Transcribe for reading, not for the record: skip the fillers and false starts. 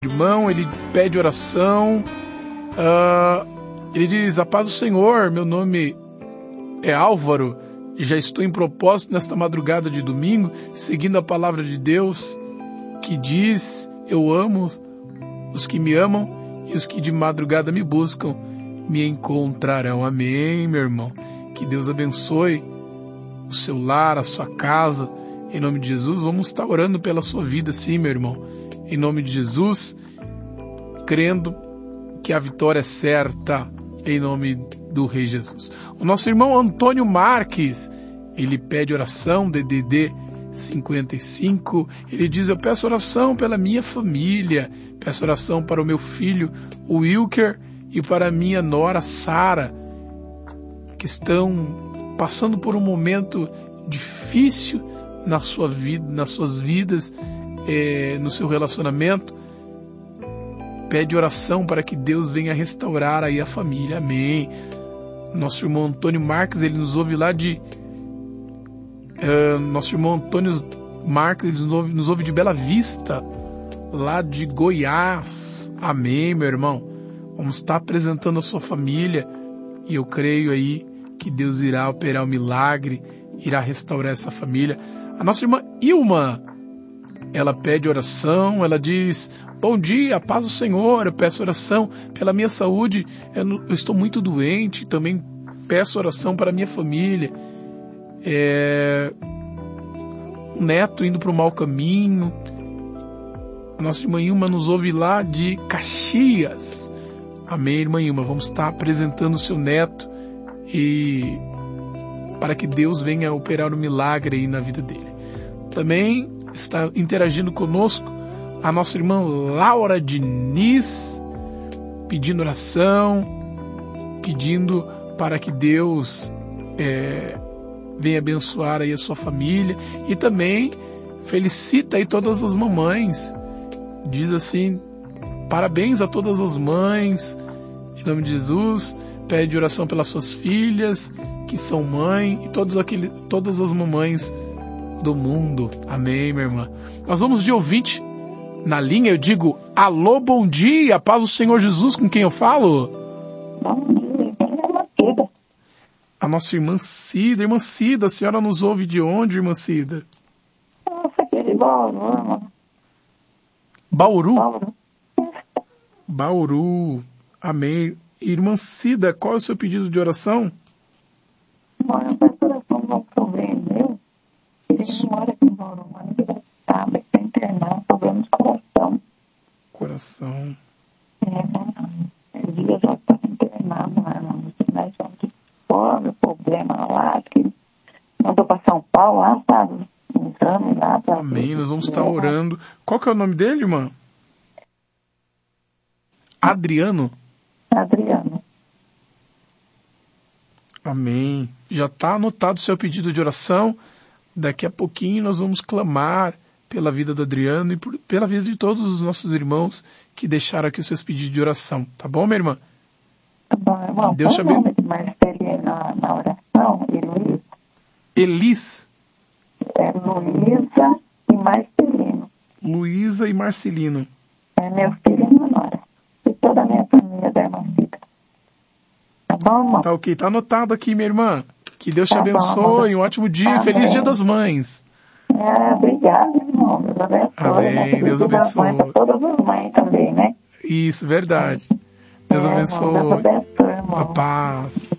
irmão, ele pede oração, ele diz: a paz do Senhor, meu nome é Álvaro, e já estou em propósito nesta madrugada de domingo, seguindo a palavra de Deus, que diz: eu amo os que me amam, e os que de madrugada me buscam, me encontrarão. Amém, meu irmão. Que Deus abençoe o seu lar, a sua casa, em nome de Jesus. Vamos estar orando pela sua vida, sim, meu irmão, em nome de Jesus, crendo que a vitória é certa, em nome do Rei Jesus. O nosso irmão Antônio Marques, ele pede oração, DDD 55, ele diz: eu peço oração pela minha família, peço oração para o meu filho, o Wilker, e para a minha nora, Sara, que estão passando por um momento difícil na sua vida, nas suas vidas, no seu relacionamento. Pede oração para que Deus venha restaurar aí a família. Amém. Nosso irmão Antônio Marques, ele nos ouve lá de... nosso irmão Antônio Marques, ele nos ouve de Bela Vista, lá de Goiás. Amém, meu irmão. Vamos estar apresentando a sua família, e eu creio aí que Deus irá operar o milagre, irá restaurar essa família. A nossa irmã Ilma, ela pede oração, ela diz: bom dia, paz do Senhor, eu peço oração pela minha saúde, eu estou muito doente, também peço oração para a minha família, um neto indo para o mau caminho. A nossa irmã Ilma nos ouve lá de Caxias. Amém, irmã Ilma, vamos estar apresentando o seu neto, e para que Deus venha operar um milagre aí na vida dele. Também está interagindo conosco a nossa irmã Laura Diniz, pedindo oração, pedindo para que Deus venha abençoar aí a sua família, e também felicita aí todas as mamães, diz assim: parabéns a todas as mães, em nome de Jesus. Pede oração pelas suas filhas que são mãe, e todas as mamães do mundo. Amém, minha irmã. Nós vamos de ouvinte na linha. Eu digo: alô, bom dia, paz do Senhor Jesus, com quem eu falo? Bom dia, irmã Cida. A nossa irmã Cida. Irmã Cida, a senhora nos ouve de onde, irmã Cida? Nossa, aquele Bauru, irmão. Bauru? Bauru. Amém. Irmã Cida, qual é o seu pedido de oração? Mãe, eu peço oração para um sobrinho meu. Ele mora aqui em Bauru, mas ele está internado, problema de coração. Coração. Ele já está internado, irmão. Mas onde pobre, problema lá, que mandou para São Paulo, lá, sabe? Um exame lá. Amém, nós vamos estar orando. Qual que é o nome dele, irmã? Adriano? Adriano. Amém. Já está anotado o seu pedido de oração. Daqui a pouquinho nós vamos clamar pela vida do Adriano e pela vida de todos os nossos irmãos que deixaram aqui os seus pedidos de oração. Tá bom, minha irmã? Tá bom, irmão. Deus te abençoe. O nome de Marcelino na oração, Elis? É Luísa e Marcelino. Luísa e Marcelino. É meu filho e minha nora. E toda a minha família da irmã Cida. Tá bom, irmão? Tá ok, tá anotado aqui, minha irmã. Que Deus te Tá abençoe, bom. um ótimo dia, Amém. Feliz Dia das Mães. Obrigada, irmão. Deus abençoe. Amém, Deus abençoe. Para todas as mães também, né? Isso, verdade. Deus abençoe. Irmão, Deus abençoe, irmão. A paz.